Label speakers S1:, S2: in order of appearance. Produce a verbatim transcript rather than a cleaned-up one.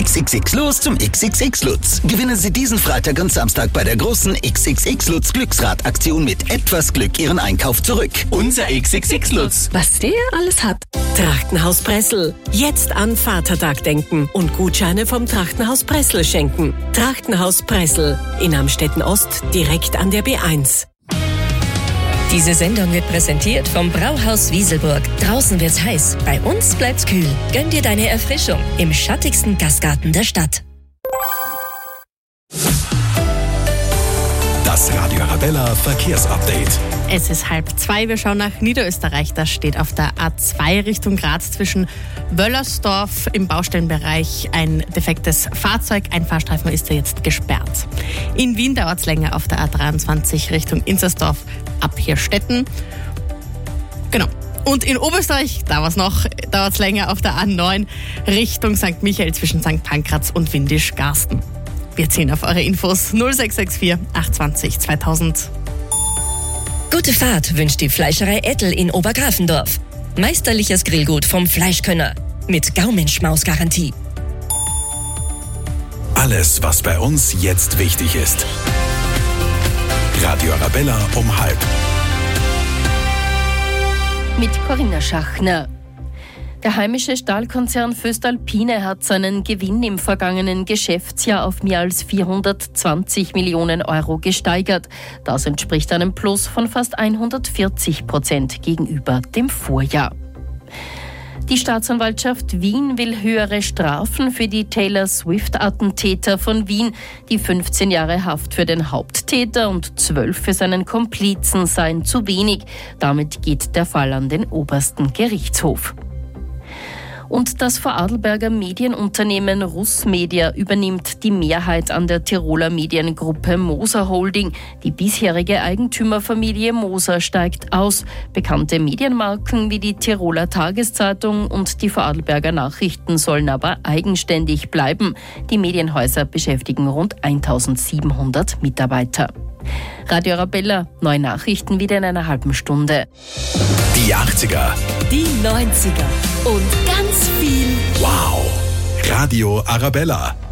S1: X X X los zum X X X Lutz. Gewinnen Sie diesen Freitag und Samstag bei der großen X X X Lutz Glücksrad-Aktion mit etwas Glück Ihren Einkauf zurück. Unser X X X Lutz.
S2: Was der alles hat.
S3: Trachtenhaus Pressel. Jetzt an Vatertag denken und Gutscheine vom Trachtenhaus Pressel schenken. Trachtenhaus Pressel in Amstetten Ost, direkt an der B eins.
S4: Diese Sendung wird präsentiert vom Brauhaus Wieselburg. Draußen wird's heiß, bei uns bleibt's kühl. Gönn dir deine Erfrischung im schattigsten Gastgarten der Stadt.
S5: Das Radio Arabella Verkehrsupdate.
S6: Es ist halb zwei, wir schauen nach Niederösterreich. Da steht auf der A zwei Richtung Graz zwischen Wöllersdorf im Baustellenbereich ein defektes Fahrzeug. Ein Fahrstreifen ist da jetzt gesperrt. In Wien dauert es länger auf der A dreiundzwanzig Richtung Inzersdorf ab Hirstetten. Genau. Und in Oberösterreich, da war's noch, dauert es länger auf der A neun Richtung Sankt Michael zwischen Sankt Pankraz und Windisch-Garsten. Wir ziehen auf eure Infos null sechs sechs vier acht zwei null zweitausend.
S4: Gute Fahrt wünscht die Fleischerei Ettel in Obergrafendorf. Meisterliches Grillgut vom Fleischkönner mit Gaumenschmaus-Garantie.
S5: Alles, was bei uns jetzt wichtig ist. Radio Arabella um halb.
S7: Mit Corinna Schachner. Der heimische Stahlkonzern Voestalpine hat seinen Gewinn im vergangenen Geschäftsjahr auf mehr als vierhundertzwanzig Millionen Euro gesteigert. Das entspricht einem Plus von fast hundertvierzig Prozent gegenüber dem Vorjahr. Die Staatsanwaltschaft Wien will höhere Strafen für die Taylor Swift-Attentäter von Wien. Die fünfzehn Jahre Haft für den Haupttäter und zwölf für seinen Komplizen seien zu wenig. Damit geht der Fall an den obersten Gerichtshof. Und das Vorarlberger Medienunternehmen Russmedia übernimmt die Mehrheit an der Tiroler Mediengruppe Moser Holding. Die bisherige Eigentümerfamilie Moser steigt aus. Bekannte Medienmarken wie die Tiroler Tageszeitung und die Vorarlberger Nachrichten sollen aber eigenständig bleiben. Die Medienhäuser beschäftigen rund eintausendsiebenhundert Mitarbeiter. Radio Arabella, neue Nachrichten wieder in einer halben Stunde.
S5: Die achtziger.
S3: Die neunziger.
S4: Und ganz viel
S5: Wow. Radio Arabella.